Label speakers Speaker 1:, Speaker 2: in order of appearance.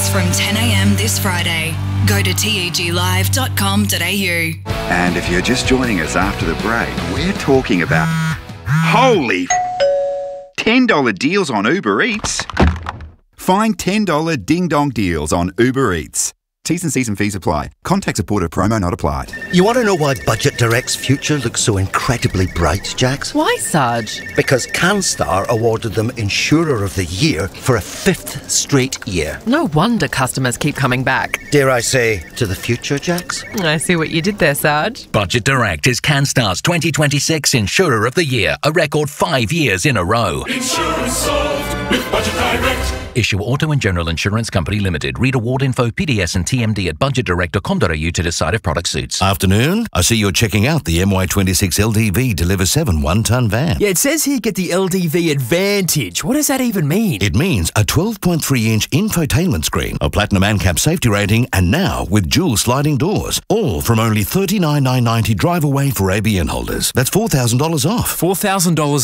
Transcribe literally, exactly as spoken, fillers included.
Speaker 1: from ten a m this Friday. Go to teg live dot com dot a u.
Speaker 2: And if you're just joining us after the break, we're talking about holy ten dollar deals on Uber Eats. Find ten dollar ding-dong deals on Uber Eats. T's and C's and fees apply. Contact supported promo not applied.
Speaker 3: You want to know why Budget Direct's future looks so incredibly bright, Jax?
Speaker 4: Why, Sarge?
Speaker 3: Because CanStar awarded them Insurer of the Year for a fifth straight year.
Speaker 4: No wonder customers keep coming back.
Speaker 3: Dare I say, to the future, Jax?
Speaker 4: I see what you did there, Sarge.
Speaker 5: Budget Direct is CanStar's twenty twenty-six Insurer of the Year, a record five years in a row.
Speaker 6: Insurance solved with Budget Direct.
Speaker 5: Issue Auto and General Insurance Company Limited. Read award info, P D S and T M D at budget direct dot com dot a u to decide if product suits.
Speaker 7: Afternoon. I see you're checking out the M Y twenty-six L D V Deliver seven one-ton van.
Speaker 8: Yeah, it says here get the L D V Advantage. What does that even mean?
Speaker 7: It means a twelve point three inch infotainment screen, a platinum ANCAP safety rating, and now with dual sliding doors. All from only thirty-nine thousand nine hundred ninety drive away for A B N holders. That's four thousand dollars off.
Speaker 8: four thousand dollars